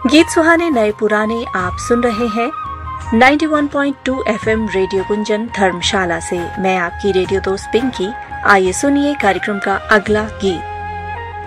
गीत सुहाने नए पुराने आप सुन रहे हैं 91.2 एफएम रेडियो गुंजन धर्मशाला से। मैं आपकी रेडियो दोस्त पिंकी। आइए सुनिए कार्यक्रम का अगला गीत।